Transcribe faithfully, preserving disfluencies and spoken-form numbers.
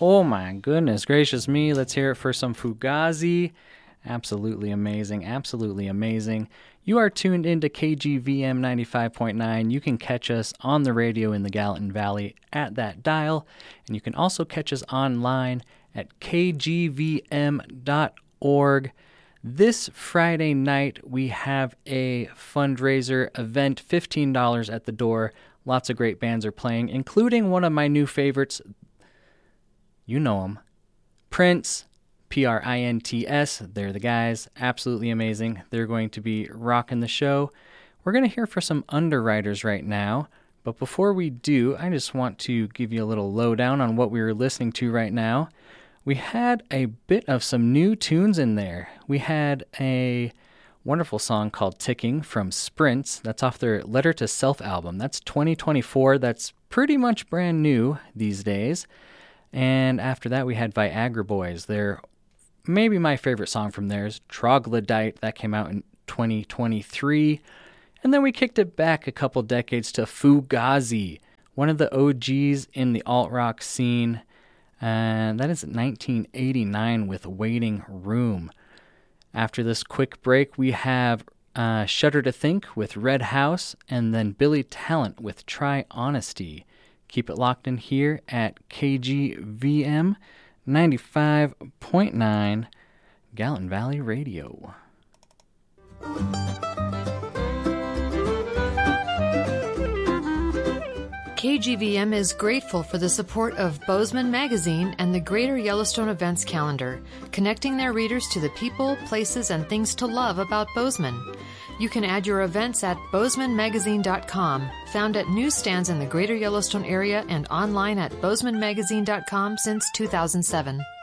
Oh my goodness gracious me. Let's hear it for some Fugazi. Absolutely amazing. Absolutely amazing. You are tuned into K G V M ninety-five point nine. You can catch us on the radio in the Gallatin Valley at that dial. And you can also catch us online at k g v m dot org. This Friday night, we have a fundraiser event, fifteen dollars at the door. Lots of great bands are playing, including one of my new favorites. You know them. Prince, P R I N T S. They're the guys. Absolutely amazing. They're going to be rocking the show. We're going to hear for some underwriters right now. But before we do, I just want to give you a little lowdown on what we were listening to right now. We had a bit of some new tunes in there. We had a wonderful song called Ticking from Sprints. That's off their Letter to Self album. That's twenty twenty-four. That's pretty much brand new these days. And after that, we had Viagra Boys. Their maybe my favorite song from theirs, Troglodyte. That came out in twenty twenty-three. And then we kicked it back a couple decades to Fugazi, one of the O Gs in the alt-rock scene. And that is nineteen eighty-nine with Waiting Room. After this quick break, we have uh, Shudder to Think with Red House, and then Billy Talent with Try Honesty. Keep it locked in here at K G V M ninety-five point nine Gallatin Valley Radio. K G V M is grateful for the support of Bozeman Magazine and the Greater Yellowstone Events Calendar, connecting their readers to the people, places, and things to love about Bozeman. You can add your events at bozeman magazine dot com, found at newsstands in the Greater Yellowstone area and online at bozeman magazine dot com since two thousand seven.